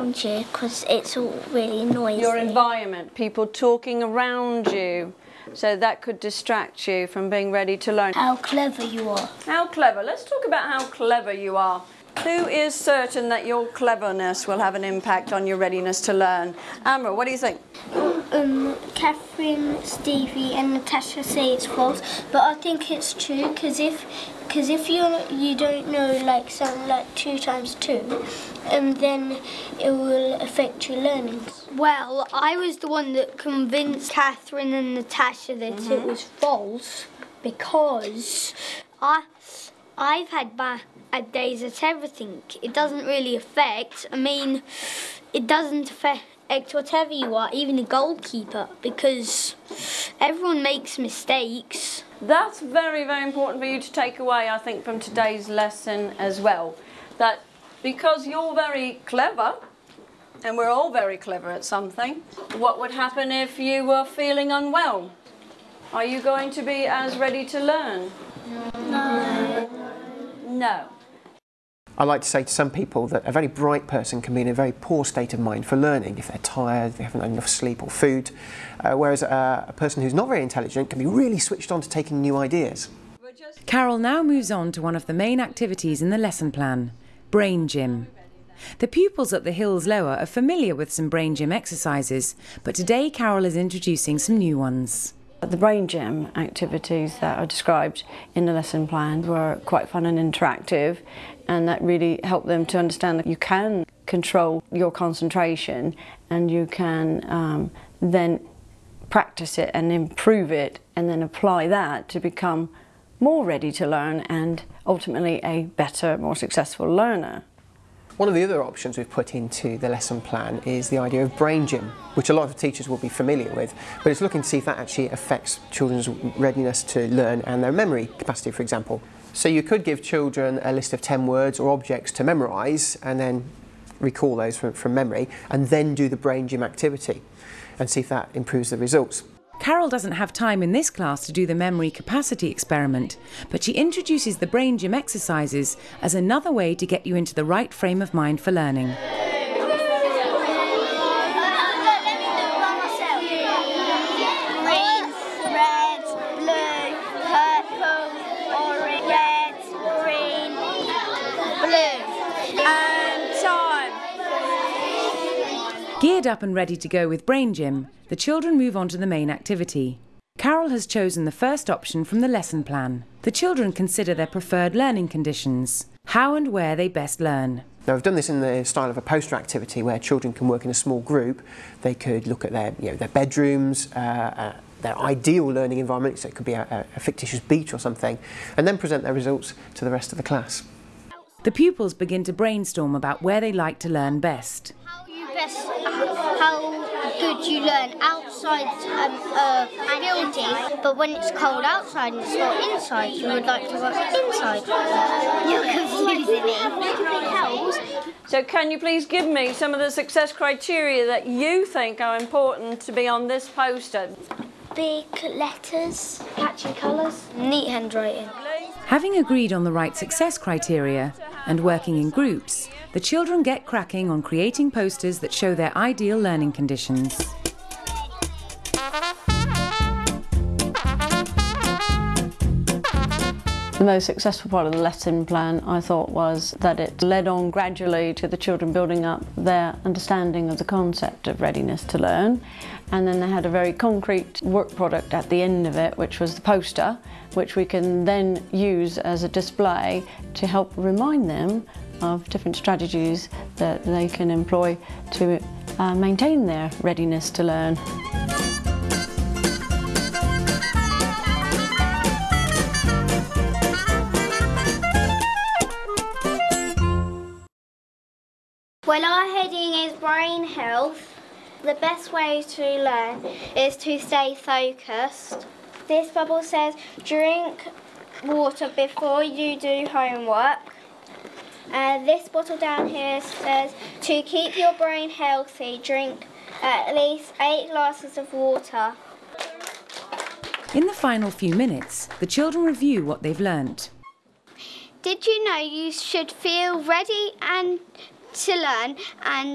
around you because it's all really noisy. Your environment, people talking around you. So that could distract you from being ready to learn. How clever you are. How clever. Let's talk about how clever you are. Who is certain that your cleverness will have an impact on your readiness to learn? Amra, what do you think? Catherine, Stevie and Natasha say it's false, but I think it's true because if you don't know like something like 2 times 2, then it will affect your learning. Well, I was the one that convinced Catherine and Natasha that it was false because I've had bad days at everything. It doesn't really affect, it doesn't affect whatever you are, even a goalkeeper, because everyone makes mistakes. That's very, very important for you to take away, I think, from today's lesson as well. That because you're very clever, and we're all very clever at something, what would happen if you were feeling unwell? Are you going to be as ready to learn? No. No. I like to say to some people that a very bright person can be in a very poor state of mind for learning if they're tired, they haven't had enough sleep or food, whereas a person who's not very intelligent can be really switched on to taking new ideas. Carol now moves on to one of the main activities in the lesson plan, Brain Gym. The pupils at the Hills Lower are familiar with some Brain Gym exercises, but today Carol is introducing some new ones. The Brain Gym activities that are described in the lesson plan were quite fun and interactive, and that really helped them to understand that you can control your concentration and you can then practice it and improve it and then apply that to become more ready to learn and ultimately a better, more successful learner. One of the other options we've put into the lesson plan is the idea of Brain Gym, which a lot of teachers will be familiar with, but it's looking to see if that actually affects children's readiness to learn and their memory capacity, for example. So you could give children a list of 10 words or objects to memorise and then recall those from memory, and then do the Brain Gym activity and see if that improves the results. Carol doesn't have time in this class to do the memory capacity experiment, but she introduces the Brain Gym exercises as another way to get you into the right frame of mind for learning. Geared up and ready to go with Brain Gym, the children move on to the main activity. Carol has chosen the first option from the lesson plan. The children consider their preferred learning conditions, how and where they best learn. Now, we've done this in the style of a poster activity where children can work in a small group. They could look at their bedrooms, their ideal learning environment, so it could be a fictitious beach or something, and then present their results to the rest of the class. The pupils begin to brainstorm about where they like to learn best. How good you learn outside a building, but when it's cold outside and it's hot inside, you would like to work inside. You're confusing me. So can you please give me some of the success criteria that you think are important to be on this poster? Big letters, catchy colours, neat handwriting. Having agreed on the right success criteria and working in groups, the children get cracking on creating posters that show their ideal learning conditions. The most successful part of the lesson plan, I thought, was that it led on gradually to the children building up their understanding of the concept of readiness to learn, and then they had a very concrete work product at the end of it, which was the poster, which we can then use as a display to help remind them of different strategies that they can employ to maintain their readiness to learn. When our heading is brain health, the best way to learn is to stay focused. This bubble says drink water before you do homework. And this bottle down here says to keep your brain healthy, drink at least 8 glasses of water. In the final few minutes, the children review what they've learnt. Did you know you should feel ready to learn and